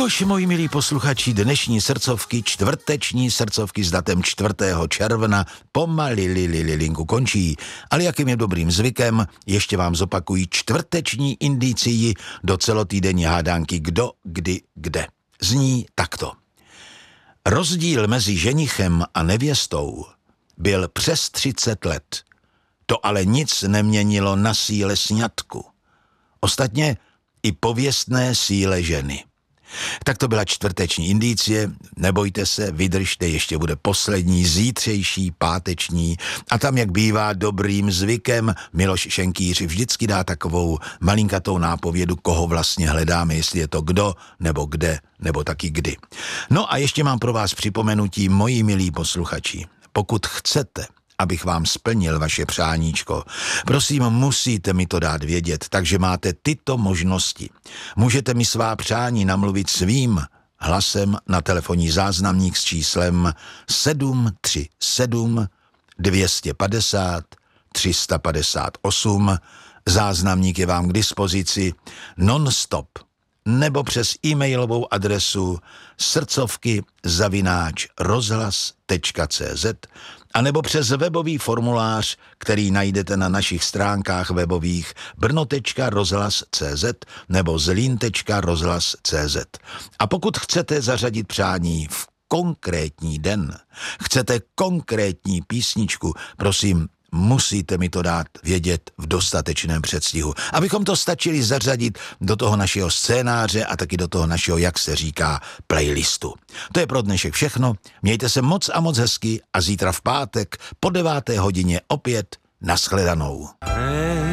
Nož, moji milí posluchači, dnešní srdcovky, čtvrteční srdcovky s datem 4. června pomalilinku končí, ale jakým je dobrým zvykem, ještě vám zopakují čtvrteční indicii do celotýdenní hádánky Kdo, kdy, kde. Zní takto. Rozdíl mezi ženichem a nevěstou byl přes 30 let. To ale nic neměnilo na síle sňatku. Ostatně i pověstné síle ženy. Tak to byla čtvrteční indicie, nebojte se, vydržte, ještě bude poslední, zítřejší, páteční a tam, jak bývá dobrým zvykem, Miloš Šenkýř vždycky dá takovou malinkatou nápovědu, koho vlastně hledáme, jestli je to kdo, nebo kde, nebo taky kdy. No a ještě mám pro vás připomenutí, moji milí posluchači, pokud chcete, abych vám splnil vaše přáníčko. Prosím, musíte mi to dát vědět, takže máte tyto možnosti. Můžete mi svá přání namluvit svým hlasem na telefonní záznamník s číslem 737 250 358. Záznamník je vám k dispozici non-stop nebo přes e-mailovou adresu srdcovky@rozhlas.cz a nebo přes webový formulář, který najdete na našich stránkách webových brno.rozhlas.cz nebo zlín.rozhlas.cz. A pokud chcete zařadit přání v konkrétní den, chcete konkrétní písničku, prosím, musíte mi to dát vědět v dostatečném předstihu, abychom to stačili zařadit do toho našeho scénáře a taky do toho našeho, jak se říká, playlistu. To je pro dnešek všechno, mějte se moc a moc hezky a zítra v pátek po 9. hodině opět nashledanou.